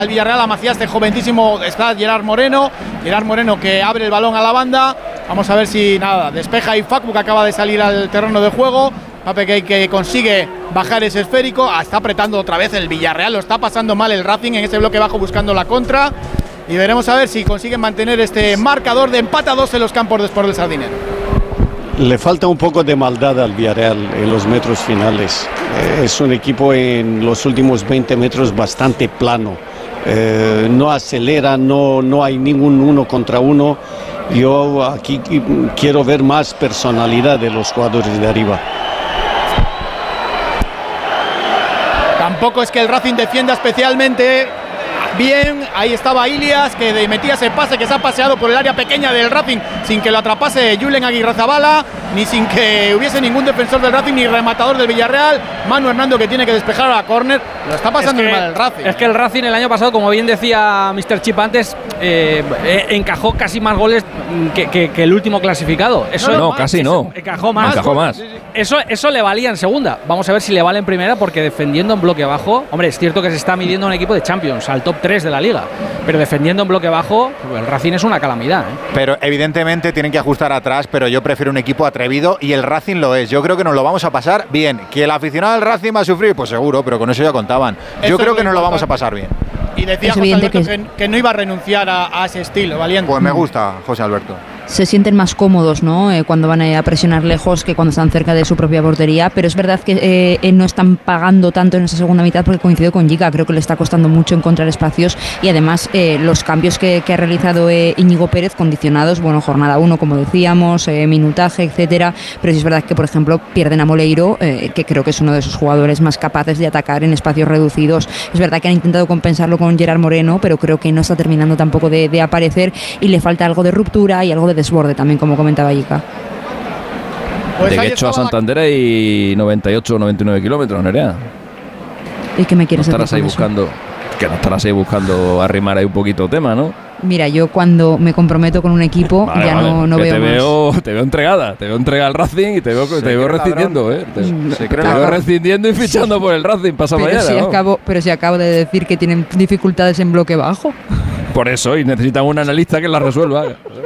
al Villarreal, a Macías, este jovencísimo, está Gerard Moreno que abre el balón a la banda. Vamos a ver si despeja y Facu, que acaba de salir al terreno de juego. Pape que consigue bajar ese esférico. Está apretando otra vez el Villarreal, lo está pasando mal el Racing en ese bloque bajo buscando la contra. Y veremos a ver si consiguen mantener este marcador de empate a 2 en los campos de Sport del Sardinero. Le falta un poco de maldad al Villarreal en los metros finales. Es un equipo en los últimos 20 metros bastante plano. No acelera, no hay ningún uno contra uno. Yo aquí quiero ver más personalidad de los jugadores de arriba. Tampoco es que el Racing defienda especialmente bien. Ahí estaba Ilias, que metía ese pase, que se ha paseado por el área pequeña del Racing sin que lo atrapase Julen Aguirrezabala, ni sin que hubiese ningún defensor del Racing ni rematador del Villarreal. Manu Hernando, que tiene que despejar a la córner. Lo está pasando mal el Racing. Es que el Racing el año pasado, como bien decía Mr. Chip antes, encajó casi más goles que el último clasificado. Eso no, casi no. Encajó más. Sí. Eso le valía en segunda. Vamos a ver si le vale en primera, porque defendiendo en bloque bajo, hombre, es cierto que se está midiendo un equipo de Champions, al top 3 de la liga, pero defendiendo en bloque bajo, el Racing es una calamidad, ¿eh? Pero evidentemente tienen que ajustar atrás, pero yo prefiero un equipo atrevido y el Racing lo es. Yo creo que nos lo vamos a pasar bien. ¿Que el aficionado del Racing va a sufrir? Pues seguro, pero con eso ya contaban. Yo creo que nos lo vamos a pasar bien. Y decía José Alberto que no iba a renunciar a ese estilo, valiente. Pues me gusta, José Alberto. Se sienten más cómodos, ¿no? Cuando van a presionar lejos que cuando están cerca de su propia portería, pero es verdad que no están pagando tanto en esa segunda mitad, porque coincido con Giga, creo que le está costando mucho encontrar espacios y además los cambios que ha realizado Íñigo Pérez, condicionados, jornada 1, como decíamos, minutaje, etcétera, pero sí es verdad que, por ejemplo, pierden a Moleiro, que creo que es uno de esos jugadores más capaces de atacar en espacios reducidos. Es verdad que han intentado compensarlo con Gerard Moreno, pero creo que no está terminando tampoco de aparecer y le falta algo de ruptura y algo de desborde también, como comentaba Ica. Pues de Guecho a Santander hay 98 o 99 kilómetros, Nerea. ¿Y qué me quieres decir? No estarás ahí buscando arrimar ahí un poquito tema, ¿no? Mira, yo cuando me comprometo con un equipo no veo te veo entregada al Racing y te veo rescindiendo, te veo rescindiendo y fichando por el Racing pasado mañana. Pero si acabo de decir que tienen dificultades en bloque bajo. Por eso, y necesitan un analista que la resuelva.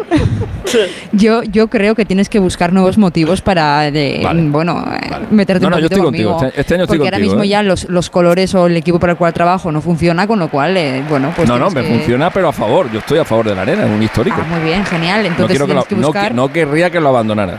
Yo creo que tienes que buscar nuevos motivos para meterte un poquito yo estoy conmigo. Contigo. Este año estoy porque ahora mismo ya los colores o el equipo para el cual trabajo no funciona, con lo cual, pues me funciona, pero a favor. Yo estoy a favor de la Arena, es un histórico. Muy bien, genial. Entonces tienes que buscar. No querría que lo abandonaras.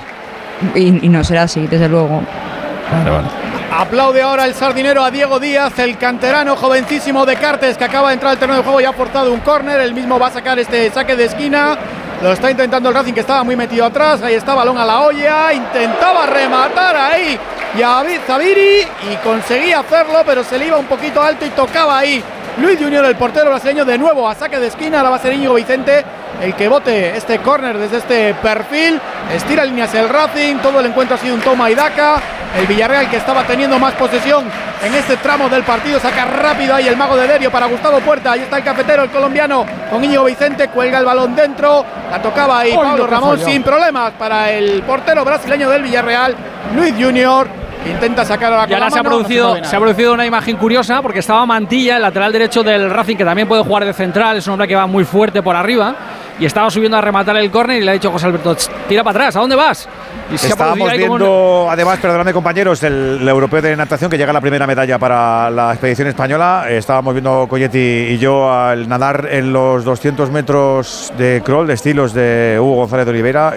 Y no será así, desde luego. Vale. Aplaude ahora el Sardinero a Diego Díaz, el canterano jovencísimo de Cartes, que acaba de entrar al terreno de juego y ha forzado un córner. Él mismo va a sacar este saque de esquina. Lo está intentando el Racing, que estaba muy metido atrás. Ahí está, balón a la olla. Intentaba rematar ahí Yavid Zabiri y conseguía hacerlo, pero se le iba un poquito alto y tocaba ahí Luis Junior, el portero brasileño, de nuevo a saque de esquina. Ahora va a ser Íñigo Vicente el que bote este córner desde este perfil. Estira líneas el Racing. Todo el encuentro ha sido un toma y daca. El Villarreal, que estaba teniendo más posesión en este tramo del partido, saca rápido ahí el mago de Derio para Gustavo Puerta. Ahí está el cafetero, el colombiano, con Íñigo Vicente. Cuelga el balón dentro. La tocaba ahí Pablo Ramón sin problemas para el portero brasileño del Villarreal, Luis Junior. Intenta sacar a la y ahora se ha producido una imagen curiosa, porque estaba Mantilla, el lateral derecho del Racing, que también puede jugar de central, es un hombre que va muy fuerte por arriba, y estaba subiendo a rematar el córner y le ha dicho José Alberto, tira para atrás, ¿a dónde vas? Y estábamos viendo, además, perdonadme compañeros, el europeo de natación, que llega la primera medalla para la expedición española. Estábamos viendo Colletti y yo al nadar en los 200 metros de crawl de estilos de Hugo González de Oliveira,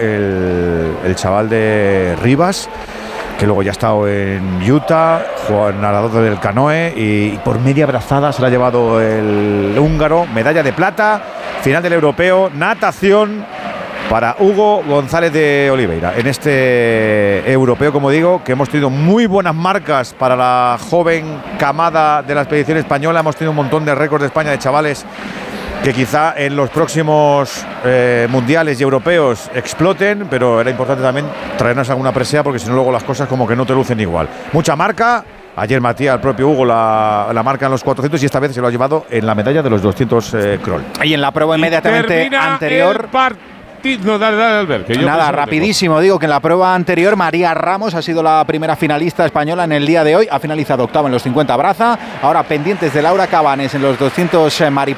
el chaval de Rivas, que luego ya ha estado en Utah, nadador del canoe, y por media brazada se la ha llevado el húngaro. Medalla de plata, final del europeo, natación para Hugo González de Oliveira. En este europeo, como digo, que hemos tenido muy buenas marcas para la joven camada de la expedición española. Hemos tenido un montón de récords de España de chavales que quizá en los próximos mundiales y europeos exploten, pero era importante también traernos alguna presea, porque si no luego las cosas como que no te lucen igual. Mucha marca. Ayer matía al propio Hugo la marca en los 400 y esta vez se lo ha llevado en la medalla de los 200 crawl. Y en la prueba inmediatamente anterior... No, dale, Albert. Que nada, rapidísimo. Digo que en la prueba anterior María Ramos ha sido la primera finalista española en el día de hoy. Ha finalizado octava en los 50 braza. Ahora pendientes de Laura Cabanes en los 200 mariposa.